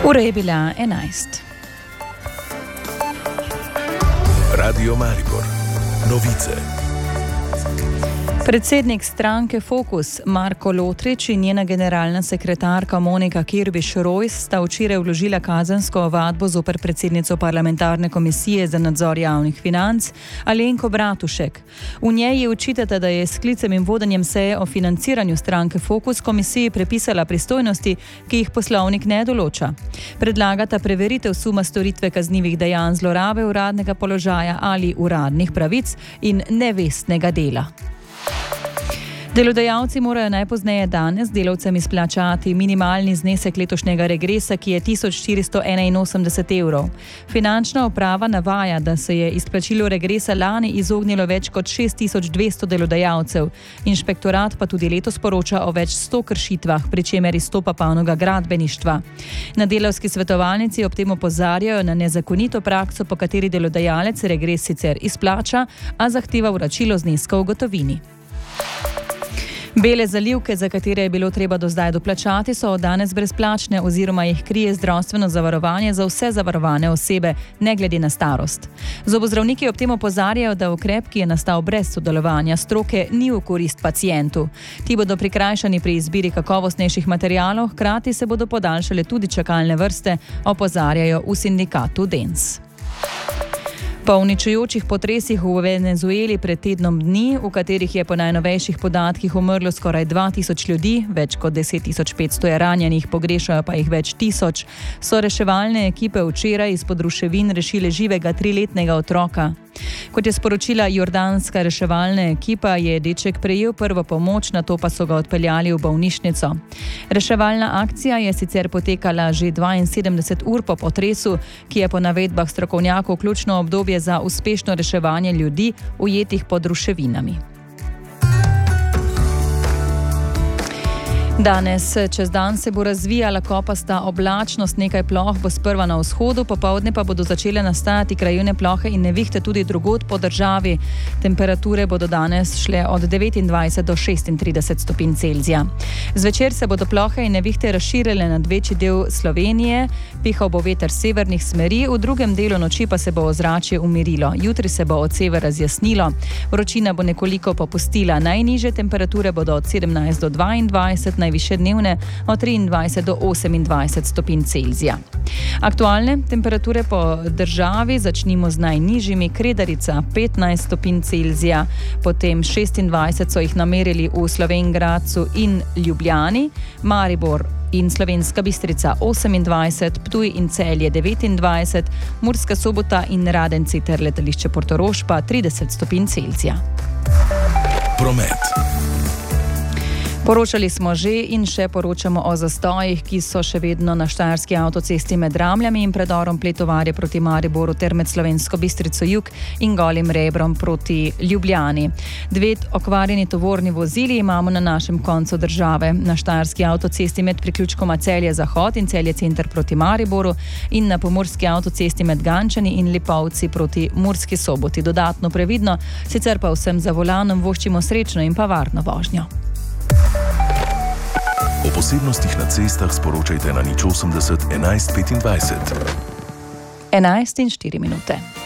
Ura je bila 11. Radio Maribor. Novice. Predsednik stranke Fokus Marko Lotrič in njena generalna sekretarka Monika Kirbiš-Rojs sta včeraj vložila kazensko ovadbo zoper predsednico parlamentarne komisije za nadzor javnih financ Alenko Bratušek. V njej ji očitate, da je s sklicem in vodenjem seje o financiranju stranke Fokus komisiji prepisala pristojnosti, ki jih poslovnik ne določa. Predlagata preveritev suma storitve kaznivih dejanj zlorabe uradnega položaja ali uradnih pravic in nevestnega dela. Delodajalci morajo najpozneje danes delavcem izplačati minimalni znesek letošnjega regresa, ki je 1481 evrov. Finančna uprava navaja, da se je izplačilu regresa lani izognilo več kot 6200 delodajalcev. Inšpektorat pa tudi letos poroča o več 100 kršitvah, pri čemer izstopa panoga gradbeništva. Na delavski svetovalnici ob tem opozarjajo na nezakonito prakso, po kateri delodajalec regres sicer izplača, a zahteva vračilo zneska v gotovini. Bele zalivke, za katere je bilo treba do zdaj doplačati, so od danes brezplačne oziroma jih krije zdravstveno zavarovanje za vse zavarovane osebe, ne glede na starost. Zobozdravniki ob tem opozarjajo, da ukrep, ki je nastal brez sodelovanja stroke, ni v korist pacientu. Ti bodo prikrajšani pri izbiri kakovostnejših materialov, hkrati se bodo podaljšale tudi čakalne vrste, opozarjajo v sindikatu DENS. Po uničujočih potresih v Venezueli pred tednom dni, v katerih je po najnovejših podatkih umrlo skoraj 2000 ljudi, več kot 10.500 je ranjenih, pogrešajo pa jih več tisoč, so reševalne ekipe včeraj izpod ruševin rešile živega 3-letnega otroka. Kot je sporočila jordanska reševalna ekipa, je deček prejel prvo pomoč, nato pa so ga odpeljali v bolnišnico. Reševalna akcija je sicer potekala že 72 ur po potresu, ki je po navedbah strokovnjakov ključno obdobje za uspešno reševanje ljudi, ujetih pod ruševinami. Danes čez dan se bo razvijala kopasta oblačnost, nekaj ploh bo sprva na vzhodu, popoldne pa bodo začele nastajati krajevne plohe in nevihte tudi drugod po državi. Temperature bodo danes šle od 29 do 36 stopinj Celzija. Zvečer se bodo plohe in nevihte razširile nad večji del Slovenije, pihal bo veter severnih smeri, v drugem delu noči pa se bo ozračje umirilo. Jutri se bo od severa razjasnilo, vročina bo nekoliko popustila, najnižje temperature bodo od 17 do 22, najvišje dnevne od 23 do 28 stopinj Celzija. Aktualne temperature po državi začnimo z najnižjimi. Kredarica 15 stopinj Celzija, potem 26 so jih namerili v Slovenj Gradcu in Ljubljani, Maribor in Slovenska Bistrica 28, Ptuj in Celje 29, Murska Sobota in Radenci ter letališče Portorož pa 30 stopinj Celzija. Promet. Poročali smo že in še poročamo o zastojih, ki so še vedno na štajerski avtocesti med Ramljami in predorom Pletovarje proti Mariboru ter med Slovensko Bistrico jug in Golim Rebrom proti Ljubljani. 2 okvarjeni tovorni vozili imamo na našem koncu države. Na štajerski avtocesti med priključkoma Celje Zahod in Celje Center proti Mariboru in na pomurski avtocesti med Gančani in Lipovci proti Murski Soboti. Dodatno previdno, sicer pa vsem za volanom voščimo srečno in pa varno vožnjo. O posebnostih na cestah sporočajte na 080 11 25. 11:04.